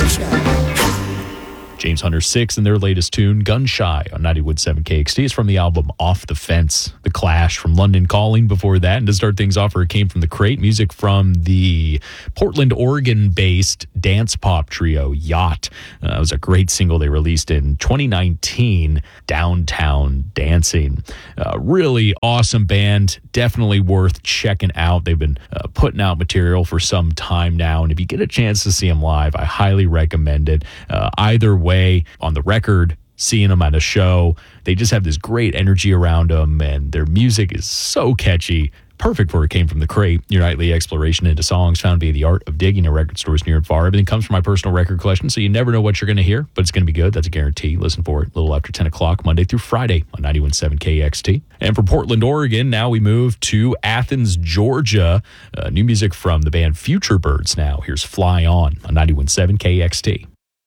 James Hunter 6 and their latest tune, Gun Shy, on 91.7 KXT. It's from the album Off the Fence. The Clash from London Calling before that. And to start things off, it came from The Crate. Music from the Portland, Oregon-based dance pop trio, Yacht. It was a great single they released in 2019, Downtown Dancing. Really awesome band. Definitely worth checking out. They've been putting out material for some time now. And if you get a chance to see them live, I highly recommend it. Either way, on the record, seeing them at a show, they just have this great energy around them, and their music is so catchy. Perfect for It Came from The Crate, your nightly exploration into songs found via the art of digging at record stores near and far. Everything comes from my personal record collection, so you never know what you're going to hear, but it's going to be good. That's a guarantee. Listen for it a little after 10 o'clock, Monday through Friday on 91.7 KXT. And from Portland, Oregon, now we move to Athens, Georgia. New music from the band Future Birds now. Here's Fly On 91.7 KXT.